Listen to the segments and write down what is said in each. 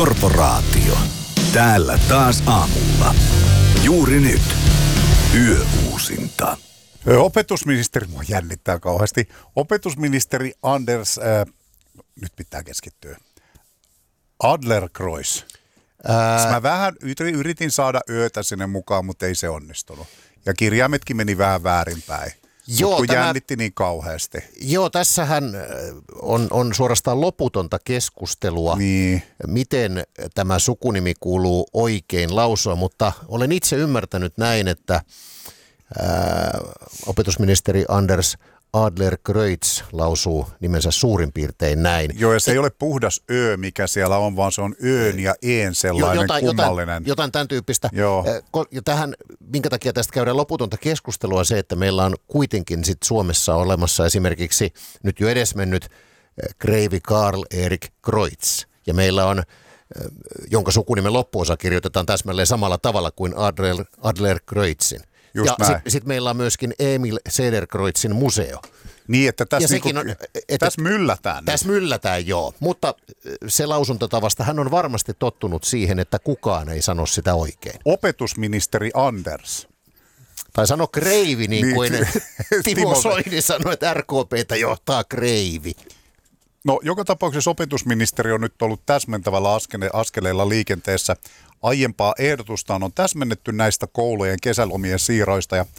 Korporaatio. Täällä taas aamulla. Juuri nyt. Yöuusinta. Opetusministeri, mua jännittää kauheasti. Opetusministeri Anders, nyt pitää keskittyä. Adlercreutz. Mä vähän yritin saada yötä sinne mukaan, mutta ei se onnistunut. Ja kirjaimetkin meni vähän väärinpäin. Joo, kun jännitti niin kauheasti. Joo, tässähän on suorastaan loputonta keskustelua, niin miten tämä sukunimi kuuluu oikein lausua, mutta olen itse ymmärtänyt näin, että opetusministeri Anders Adlercreutz lausuu nimensä suurin piirtein näin. Joo, ja se ei ole puhdas ö, mikä siellä on, vaan se on öön ja een sellainen kummallinen. Jotain tämän tyyppistä. Joo. Ja tähän, minkä takia tästä käydään loputonta keskustelua, se, että meillä on kuitenkin sit Suomessa olemassa esimerkiksi nyt jo edesmennyt kreivi Karl Erik Kreutz. Ja meillä on, jonka sukunimen loppuosa kirjoitetaan täsmälleen samalla tavalla kuin Adlercreutzin. Just ja sitten meillä on myöskin Emil Cederkreutzin museo. Niin, että tässä myllätään. Tässä myllätään, joo. Mutta se lausuntotavasta hän on varmasti tottunut siihen, että kukaan ei sano sitä oikein. Opetusministeri Anders. Tai sano kreivi, niin kuin Timo Soini sanoi, että RKP:tä johtaa kreivi. No, joka tapauksessa opetusministeri on nyt ollut täsmentävällä askeleella liikenteessä. Aiempaa ehdotustaan on täsmennetty näistä koulujen kesälomien siirroista ja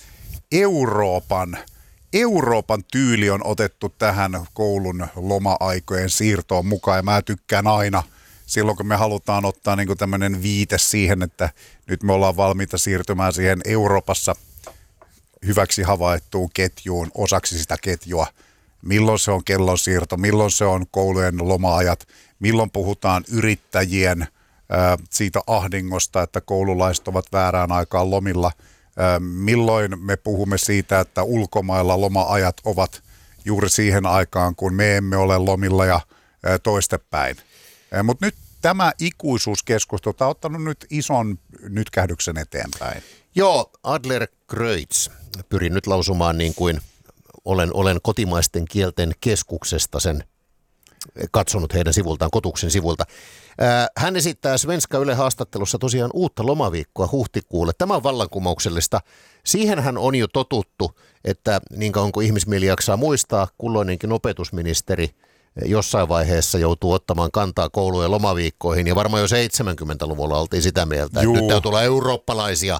Euroopan tyyli on otettu tähän koulun loma-aikojen siirtoon mukaan. Ja mä tykkään aina silloin, kun me halutaan ottaa niin kuin tämmöinen viite siihen, että nyt me ollaan valmiita siirtymään siihen Euroopassa hyväksi havaittuun ketjuun, osaksi sitä ketjua. Milloin se on kellonsiirto, milloin se on koulujen loma-ajat, milloin puhutaan yrittäjien siitä ahdingosta, että koululaiset ovat väärään aikaan lomilla. Milloin me puhumme siitä, että ulkomailla loma-ajat ovat juuri siihen aikaan, kun me emme ole lomilla ja toistepäin. Mutta nyt tämä ikuisuuskeskustelu on ottanut nyt ison nytkähdyksen eteenpäin. Joo, Adlercreutz. Pyrin nyt lausumaan niin kuin olen kotimaisten kielten keskuksesta sen katsonut heidän sivultaan, Kotuksen sivulta. Hän esittää Svenska Yle haastattelussa tosiaan uutta lomaviikkoa huhtikuulle. Tämä on vallankumouksellista. Siihenhän on jo totuttu, että niin kauan kuin ihmismieli jaksaa muistaa, kulloinenkin opetusministeri jossain vaiheessa joutuu ottamaan kantaa koulujen lomaviikkoihin. Ja varmaan jo 70-luvulla oltiin sitä mieltä, että nyt täytyy olla eurooppalaisia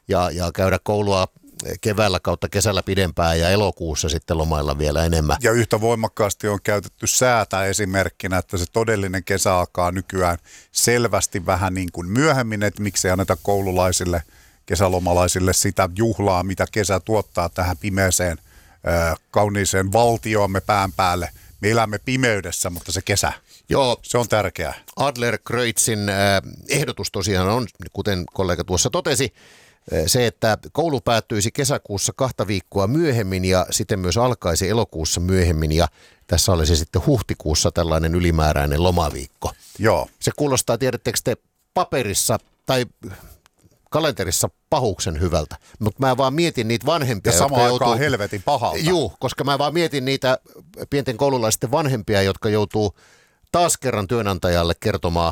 ja käydä koulua keväällä kautta kesällä pidempään ja elokuussa sitten lomailla vielä enemmän. Ja yhtä voimakkaasti on käytetty säätä esimerkkinä, että se todellinen kesä alkaa nykyään selvästi vähän niin kuin myöhemmin, että miksei anneta koululaisille, kesälomalaisille sitä juhlaa, mitä kesä tuottaa tähän pimeeseen, kauniiseen valtioamme pään päälle. Me elämme pimeydessä, mutta se kesä, se on tärkeää. Adlercreutzin ehdotus tosiaan on, kuten kollega tuossa totesi, se, että koulu päättyisi kesäkuussa 2 viikkoa myöhemmin ja sitten myös alkaisi elokuussa myöhemmin ja tässä olisi sitten huhtikuussa tällainen ylimääräinen lomaviikko. Joo. Se kuulostaa, tiedättekö te, paperissa tai kalenterissa pahuksen hyvältä, mutta mä vaan mietin niitä vanhempia, ja samaan aikaan helvetin pahalta. Juu, koska mä vaan mietin niitä pienten koululaisten vanhempia, jotka joutuu taas kerran työnantajalle kertomaan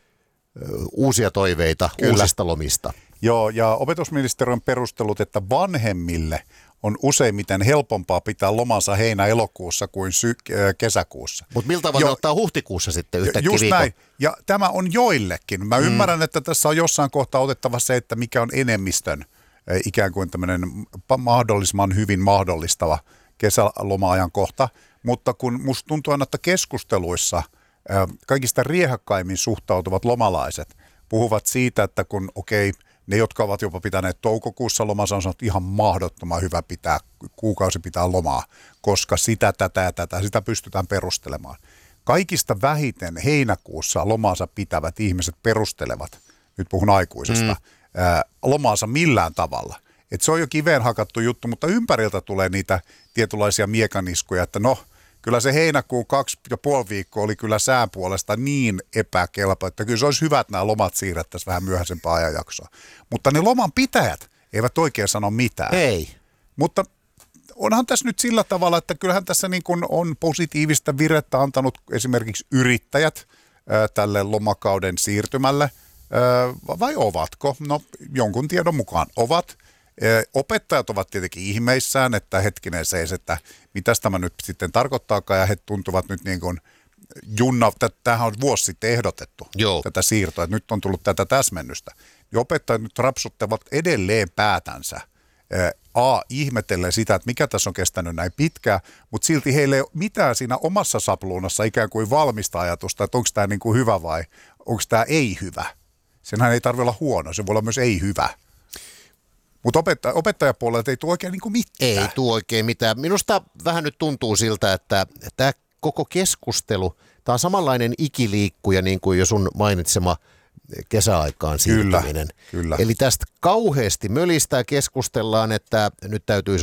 uusia toiveita uusista lomista. Joo, ja opetusministeri on perustellut, että vanhemmille on useimmiten helpompaa pitää lomansa heinä-elokuussa kuin kesäkuussa. Mutta miltä tavalla ottaa huhtikuussa sitten yhtäkkiä just viikon? Näin, ja tämä on joillekin. Mä ymmärrän, että tässä on jossain kohtaa otettava se, että mikä on enemmistön ikään kuin tämmöinen mahdollisimman hyvin mahdollistava kesäloma-ajan kohta. Mutta kun musta tuntuu aina, että keskusteluissa kaikista riehakkaimmin suhtautuvat lomalaiset puhuvat siitä, että kun ne, jotka ovat jopa pitäneet toukokuussa lomansa, on sanonut ihan mahdottoman hyvä pitää, kuukausi pitää lomaa, koska sitä, tätä ja tätä, sitä pystytään perustelemaan. Kaikista vähiten heinäkuussa lomansa pitävät ihmiset perustelevat, nyt puhun aikuisesta, lomansa millään tavalla. Et se on jo kiveen hakattu juttu, mutta ympäriltä tulee niitä tietynlaisia miekaniskuja, että kyllä se heinäkuun 2,5 viikkoa oli kyllä sään puolesta niin epäkelpo, että kyllä se olisi hyvä, että nämä lomat siirrettäisiin vähän myöhäisempään ajanjaksoon. Mutta ne loman pitäjät eivät oikein sano mitään. Ei. Mutta onhan tässä nyt sillä tavalla, että kyllähän tässä niin kuin on positiivista virettä antanut esimerkiksi yrittäjät. tälle lomakauden siirtymälle, vai ovatko? No jonkun tiedon mukaan ovat. Opettajat ovat tietenkin ihmeissään, että hetkinen seis, että mitäs tämä nyt sitten tarkoittaakaan, ja he tuntuvat nyt niin kuin tämähän on vuosi sitten ehdotettu, tätä siirtoa, että nyt on tullut tätä täsmennystä. Ja opettajat nyt rapsuttavat edelleen päätänsä. Ihmetellen sitä, että mikä tässä on kestänyt näin pitkään, mutta silti heillä ei ole mitään siinä omassa sapluunassa ikään kuin valmista ajatusta, että onko tämä niin kuin hyvä vai onko tämä ei hyvä. Senhän ei tarvitse olla huono, se voi olla myös ei hyvä. Mutta opettajapuolelta ei tule oikein niin kuin mitään. Ei tule oikein mitään. Minusta vähän nyt tuntuu siltä, että tämä koko keskustelu, tämä on samanlainen ikiliikkuja niin kuin jo sun mainitsema kesäaikaan siirtyminen. Kyllä. Eli tästä kauheasti mölistää keskustellaan, että nyt täytyisi